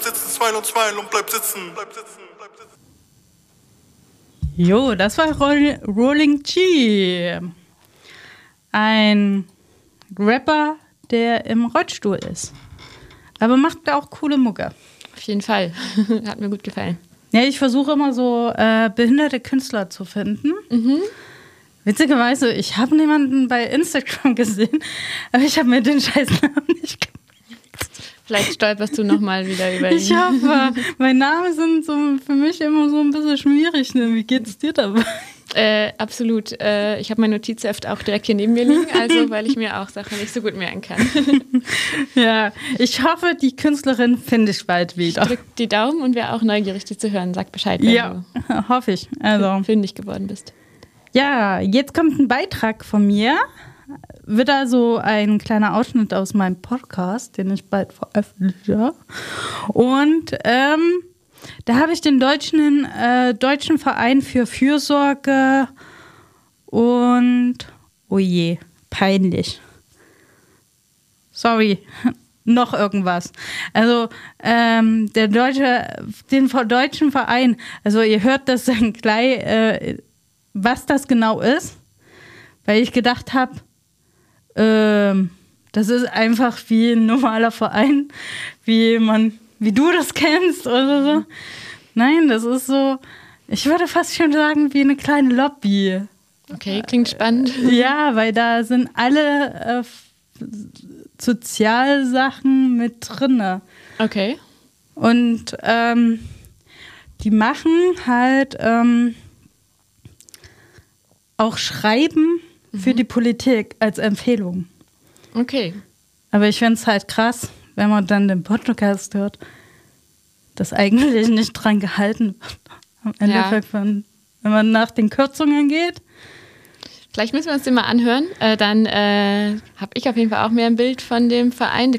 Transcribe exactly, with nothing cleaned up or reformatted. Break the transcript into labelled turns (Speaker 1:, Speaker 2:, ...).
Speaker 1: Sitzen, smile und smile und bleib sitzen, bleib sitzen, bleib sitzen.
Speaker 2: Jo, das war Roll- Rolling G. Ein Rapper, der im Rollstuhl ist. Aber macht auch coole Mucke.
Speaker 3: Auf jeden Fall. Hat mir gut gefallen.
Speaker 2: Ja, ich versuche immer so äh, behinderte Künstler zu finden.
Speaker 3: Mhm.
Speaker 2: Witzigerweise, ich habe niemanden bei Instagram gesehen, aber ich habe mir den Scheißnamen nicht gemerkt.
Speaker 3: Vielleicht stolperst du nochmal wieder über ihn.
Speaker 2: Ich hoffe, mein Name sind so für mich immer so ein bisschen schwierig. Ne? Wie geht's dir dabei?
Speaker 3: Äh, absolut. Äh, ich habe mein Notizheft auch direkt hier neben mir liegen, also weil ich mir auch Sachen nicht so gut merken kann.
Speaker 2: Ja, ich hoffe, die Künstlerin finde ich bald wieder.
Speaker 3: Drück die Daumen und wer auch neugierig, die zu hören, sag Bescheid, wenn
Speaker 2: Ja, hoffe ich. Also
Speaker 3: du fündig geworden bist.
Speaker 2: Ja, jetzt kommt ein Beitrag von mir. Wird also ein kleiner Ausschnitt aus meinem Podcast, den ich bald veröffentliche. Und ähm, da habe ich den deutschen, äh, deutschen Verein für Fürsorge und, oh je, peinlich. Sorry, noch irgendwas. Also ähm, der deutsche, den deutschen Verein, also ihr hört das dann gleich, äh, was das genau ist, weil ich gedacht habe, ähm, das ist einfach wie ein normaler Verein, wie man, wie du das kennst oder so. Nein, das ist so, ich würde fast schon sagen, wie eine kleine Lobby.
Speaker 3: Okay, klingt spannend.
Speaker 2: Ja, weil da sind alle äh, Sozialsachen mit drinne.
Speaker 3: Okay.
Speaker 2: Und ähm, die machen halt ähm, auch Schreiben für die Politik als Empfehlung.
Speaker 3: Okay.
Speaker 2: Aber ich finde es halt krass, wenn man dann den Podcast hört, dass eigentlich nicht dran gehalten wird. Am Endeffekt, ja. von, wenn man nach den Kürzungen geht.
Speaker 3: Vielleicht müssen wir uns den mal anhören. Äh, dann äh, habe ich auf jeden Fall auch mehr ein Bild von dem Verein.